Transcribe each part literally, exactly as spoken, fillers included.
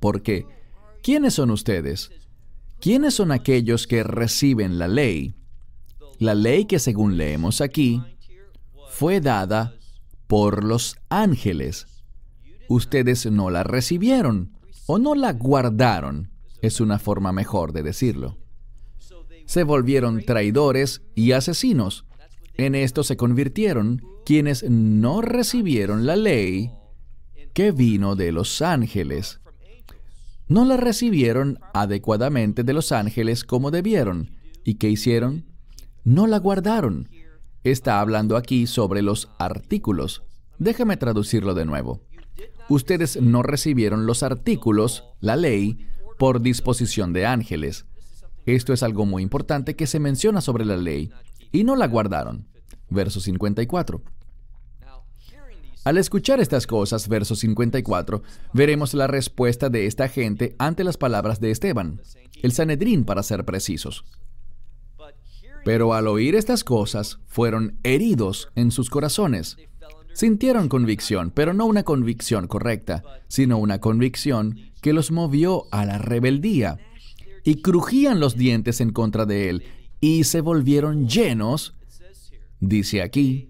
Porque, ¿quiénes son ustedes? ¿Quiénes son aquellos que reciben la ley? La ley que, según leemos aquí, fue dada por los ángeles. Ustedes no la recibieron o no la guardaron. Es una forma mejor de decirlo. Se volvieron traidores y asesinos. En esto se convirtieron quienes no recibieron la ley que vino de los ángeles. No la recibieron adecuadamente de los ángeles como debieron. ¿Y qué hicieron? No la guardaron. Está hablando aquí sobre los artículos. Déjame traducirlo de nuevo. Ustedes no recibieron los artículos, la ley, por disposición de ángeles. Esto es algo muy importante que se menciona sobre la ley, y no la guardaron. Verso cincuenta y cuatro. Al escuchar estas cosas, verso cincuenta y cuatro, veremos la respuesta de esta gente ante las palabras de Esteban, el Sanedrín para ser precisos. Pero al oír estas cosas, fueron heridos en sus corazones. Sintieron convicción, pero no una convicción correcta, sino una convicción que los movió a la rebeldía. Y crujían los dientes en contra de él, y se volvieron llenos, dice aquí.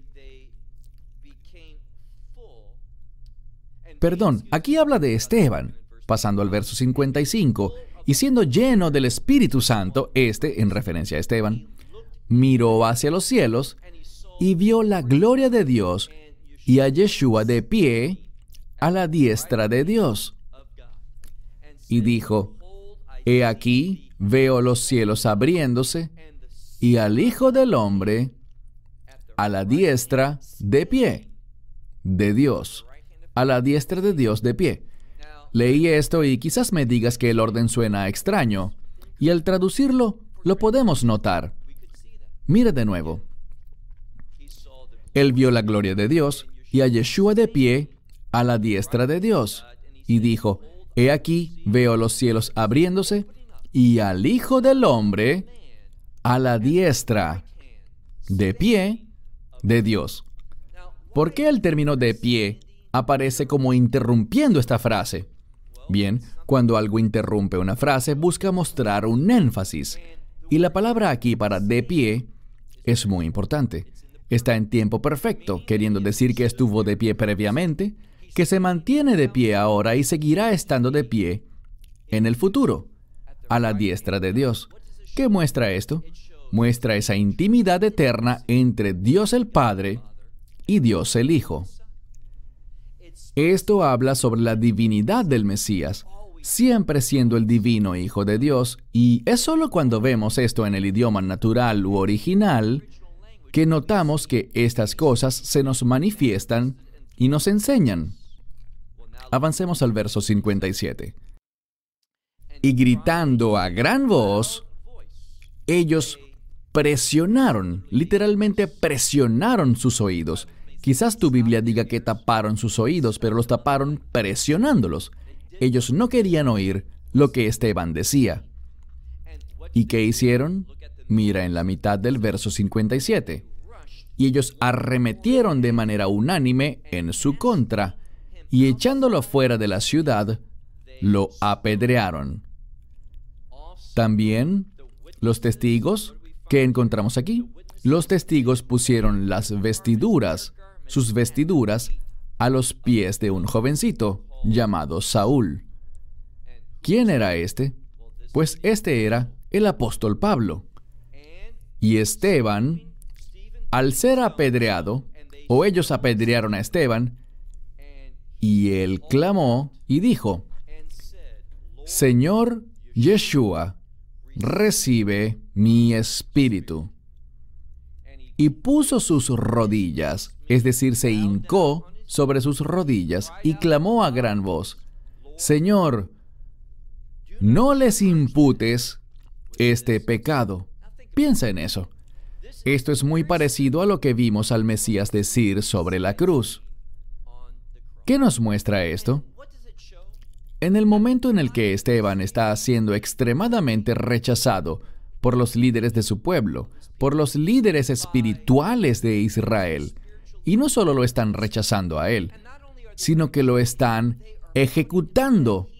Perdón, aquí habla de Esteban, pasando al verso cincuenta y cinco, y siendo lleno del Espíritu Santo, este, en referencia a Esteban, miró hacia los cielos y vio la gloria de Dios y a Yeshua de pie a la diestra de Dios. Y dijo, he aquí, veo los cielos abriéndose y al Hijo del Hombre a la diestra de pie de Dios. A la diestra de Dios de pie. Leí esto y quizás me digas que el orden suena extraño, y al traducirlo lo podemos notar. Mira de nuevo. Él vio la gloria de Dios y a Yeshua de pie a la diestra de Dios, y dijo, he aquí, veo los cielos abriéndose y al Hijo del Hombre a la diestra de pie de Dios. ¿Por qué el término de pie aparece como interrumpiendo esta frase? Bien, cuando algo interrumpe una frase, busca mostrar un énfasis. Y la palabra aquí para de pie es muy importante. Está en tiempo perfecto, queriendo decir que estuvo de pie previamente, que se mantiene de pie ahora y seguirá estando de pie en el futuro, a la diestra de Dios. ¿Qué muestra esto? Muestra esa intimidad eterna entre Dios el Padre y Dios el Hijo. Esto habla sobre la divinidad del Mesías, siempre siendo el divino Hijo de Dios, y es solo cuando vemos esto en el idioma natural u original que notamos que estas cosas se nos manifiestan y nos enseñan. Avancemos al verso cincuenta y siete. Y gritando a gran voz, ellos presionaron, literalmente presionaron sus oídos. Quizás tu Biblia diga que taparon sus oídos, pero los taparon presionándolos. Ellos no querían oír lo que Esteban decía. ¿Y qué hicieron? Mira en la mitad del verso cincuenta y siete. Y ellos arremetieron de manera unánime en su contra, y echándolo fuera de la ciudad, lo apedrearon. También los testigos, ¿qué encontramos aquí? Los testigos pusieron las vestiduras, sus vestiduras, a los pies de un jovencito llamado Saúl. ¿Quién era este? Pues este era el apóstol Pablo. Y Esteban, al ser apedreado, o ellos apedrearon a Esteban, y él clamó y dijo, Señor Yeshua, recibe mi espíritu. Y puso sus rodillas, es decir, se hincó sobre sus rodillas y clamó a gran voz, Señor, no les imputes este pecado. Piensa en eso. Esto es muy parecido a lo que vimos al Mesías decir sobre la cruz. ¿Qué nos muestra esto? En el momento en el que Esteban está siendo extremadamente rechazado por los líderes de su pueblo, por los líderes espirituales de Israel, y no solo lo están rechazando a él, sino que lo están ejecutando